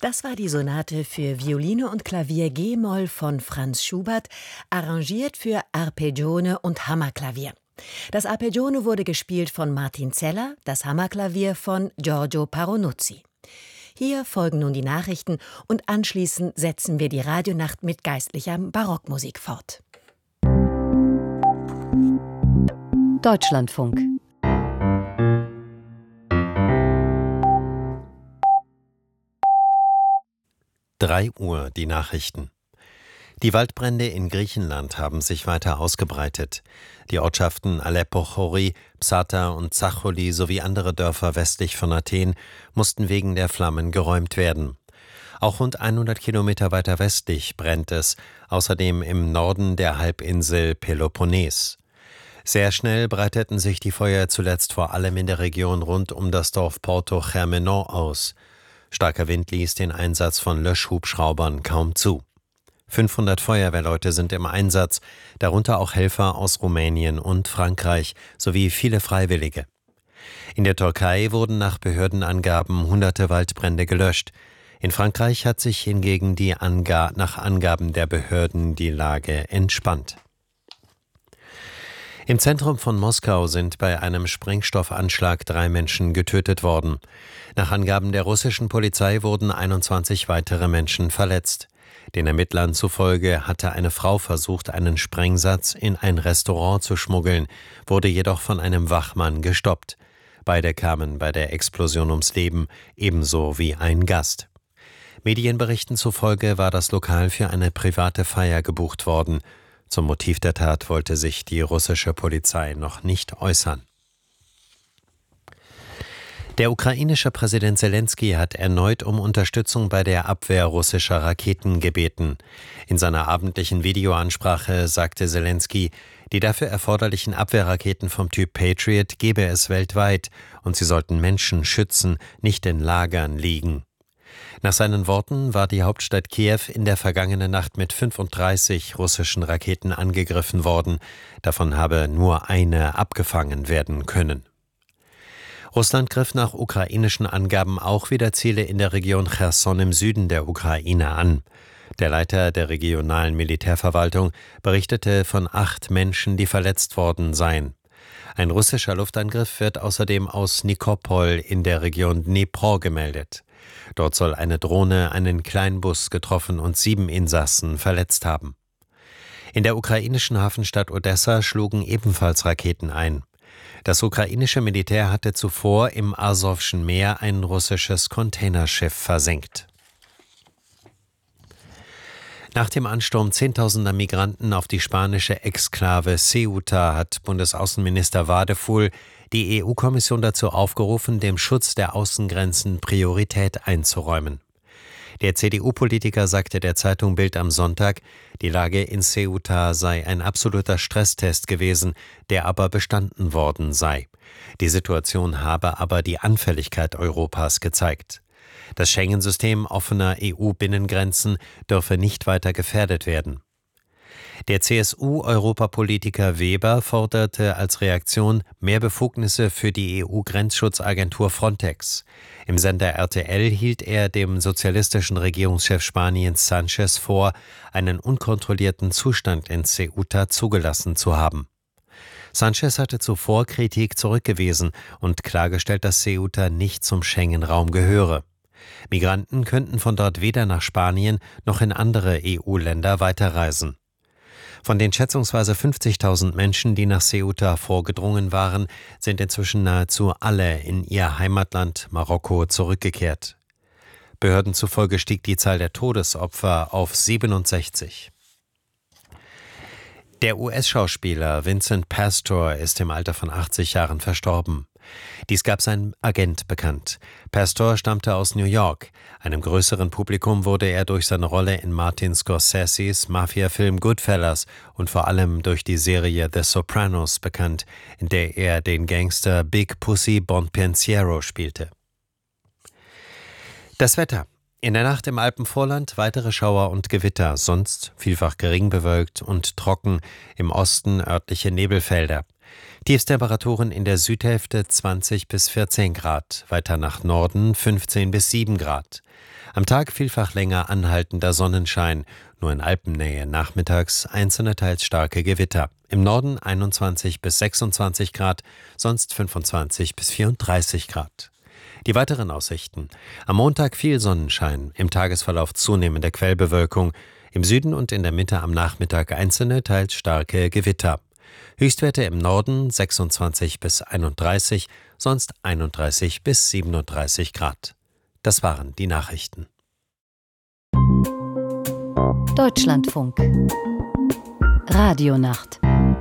Das war die Sonate für Violine und Klavier G-Moll von Franz Schubert, arrangiert für Arpeggione und Hammerklavier. Das Arpeggione wurde gespielt von Martin Zeller, das Hammerklavier von Giorgio Paronuzzi. Hier folgen nun die Nachrichten und anschließend setzen wir die Radionacht mit geistlicher Barockmusik fort. Deutschlandfunk. Uhr, die Nachrichten. Die Waldbrände in Griechenland haben sich weiter ausgebreitet. Die Ortschaften Aleppo Chori, Psata und Zacholi sowie andere Dörfer westlich von Athen mussten wegen der Flammen geräumt werden. Auch rund 100 Kilometer weiter westlich brennt es, außerdem im Norden der Halbinsel Peloponnes. Sehr schnell breiteten sich die Feuer zuletzt vor allem in der Region rund um das Dorf Porto Germenon aus. Starker Wind ließ den Einsatz von Löschhubschraubern kaum zu. 500 Feuerwehrleute sind im Einsatz, darunter auch Helfer aus Rumänien und Frankreich sowie viele Freiwillige. In der Türkei wurden nach Behördenangaben hunderte Waldbrände gelöscht. In Frankreich hat sich hingegen nach Angaben der Behörden die Lage entspannt. Im Zentrum von Moskau sind bei einem Sprengstoffanschlag 3 Menschen getötet worden. Nach Angaben der russischen Polizei wurden 21 weitere Menschen verletzt. Den Ermittlern zufolge hatte eine Frau versucht, einen Sprengsatz in ein Restaurant zu schmuggeln, wurde jedoch von einem Wachmann gestoppt. Beide kamen bei der Explosion ums Leben, ebenso wie ein Gast. Medienberichten zufolge war das Lokal für eine private Feier gebucht worden. Zum Motiv der Tat wollte sich die russische Polizei noch nicht äußern. Der ukrainische Präsident Selenskyj hat erneut um Unterstützung bei der Abwehr russischer Raketen gebeten. In seiner abendlichen Videoansprache sagte Selenskyj, die dafür erforderlichen Abwehrraketen vom Typ Patriot gebe es weltweit und sie sollten Menschen schützen, nicht in Lagern liegen. Nach seinen Worten war die Hauptstadt Kiew in der vergangenen Nacht mit 35 russischen Raketen angegriffen worden. Davon habe nur eine abgefangen werden können. Russland griff nach ukrainischen Angaben auch wieder Ziele in der Region Cherson im Süden der Ukraine an. Der Leiter der regionalen Militärverwaltung berichtete von 8 Menschen, die verletzt worden seien. Ein russischer Luftangriff wird außerdem aus Nikopol in der Region Dnipro gemeldet. Dort soll eine Drohne einen Kleinbus getroffen und 7 Insassen verletzt haben. In der ukrainischen Hafenstadt Odessa schlugen ebenfalls Raketen ein. Das ukrainische Militär hatte zuvor im Asowschen Meer ein russisches Containerschiff versenkt. Nach dem Ansturm zehntausender Migranten auf die spanische Exklave Ceuta hat Bundesaußenminister Wadefuhl die EU-Kommission dazu aufgerufen, dem Schutz der Außengrenzen Priorität einzuräumen. Der CDU-Politiker sagte der Zeitung Bild am Sonntag, die Lage in Ceuta sei ein absoluter Stresstest gewesen, der aber bestanden worden sei. Die Situation habe aber die Anfälligkeit Europas gezeigt. Das Schengen-System offener EU-Binnengrenzen dürfe nicht weiter gefährdet werden. Der CSU-Europapolitiker Weber forderte als Reaktion mehr Befugnisse für die EU-Grenzschutzagentur Frontex. Im Sender RTL hielt er dem sozialistischen Regierungschef Spaniens Sánchez vor, einen unkontrollierten Zustand in Ceuta zugelassen zu haben. Sánchez hatte zuvor Kritik zurückgewiesen und klargestellt, dass Ceuta nicht zum Schengen-Raum gehöre. Migranten könnten von dort weder nach Spanien noch in andere EU-Länder weiterreisen. Von den schätzungsweise 50.000 Menschen, die nach Ceuta vorgedrungen waren, sind inzwischen nahezu alle in ihr Heimatland Marokko zurückgekehrt. Behörden zufolge stieg die Zahl der Todesopfer auf 67. Der US-Schauspieler Vincent Pastor ist im Alter von 80 Jahren verstorben. Dies gab sein Agent bekannt. Pastor stammte aus New York. Einem größeren Publikum wurde er durch seine Rolle in Martin Scorseses Mafia-Film Goodfellas und vor allem durch die Serie The Sopranos bekannt, in der er den Gangster Big Pussy Bonpensiero spielte. Das Wetter. In der Nacht im Alpenvorland weitere Schauer und Gewitter, sonst vielfach gering bewölkt und trocken, im Osten örtliche Nebelfelder. Tiefstemperaturen in der Südhälfte 20 bis 14 Grad, weiter nach Norden 15 bis 7 Grad. Am Tag vielfach länger anhaltender Sonnenschein, nur in Alpennähe nachmittags einzelne teils starke Gewitter. Im Norden 21 bis 26 Grad, sonst 25 bis 34 Grad. Die weiteren Aussichten. Am Montag viel Sonnenschein, im Tagesverlauf zunehmende Quellbewölkung, im Süden und in der Mitte am Nachmittag einzelne teils starke Gewitter. Höchstwerte im Norden 26 bis 31, sonst 31 bis 37 Grad. Das waren die Nachrichten. Deutschlandfunk. Radionacht.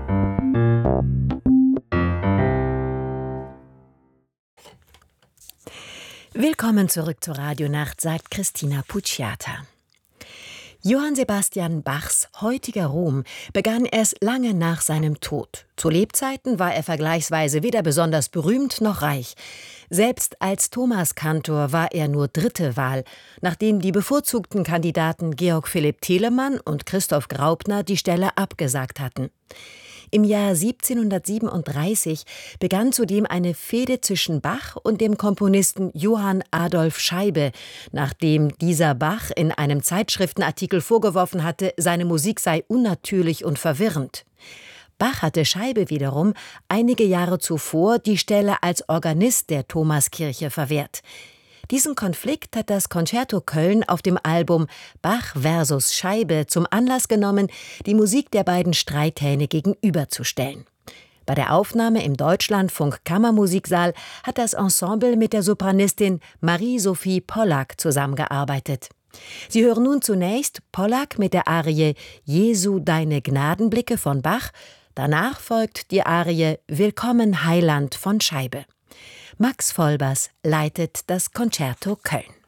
Willkommen zurück zur Radionacht, sagt Christina Pucciata. Johann Sebastian Bachs heutiger Ruhm begann erst lange nach seinem Tod. Zu Lebzeiten war er vergleichsweise weder besonders berühmt noch reich. Selbst als Thomaskantor war er nur dritte Wahl, nachdem die bevorzugten Kandidaten Georg Philipp Telemann und Christoph Graupner die Stelle abgesagt hatten. Im Jahr 1737 begann zudem eine Fehde zwischen Bach und dem Komponisten Johann Adolph Scheibe, nachdem dieser Bach in einem Zeitschriftenartikel vorgeworfen hatte, seine Musik sei unnatürlich und verwirrend. Bach hatte Scheibe wiederum einige Jahre zuvor die Stelle als Organist der Thomaskirche verwehrt. Diesen Konflikt hat das Concerto Köln auf dem Album Bach versus Scheibe zum Anlass genommen, die Musik der beiden Streithähne gegenüberzustellen. Bei der Aufnahme im Deutschlandfunk Kammermusiksaal hat das Ensemble mit der Sopranistin Marie-Sophie Pollack zusammengearbeitet. Sie hören nun zunächst Pollack mit der Arie Jesu, deine Gnadenblicke von Bach, danach folgt die Arie Willkommen Heiland von Scheibe. Max Vollbers leitet das Concerto Köln.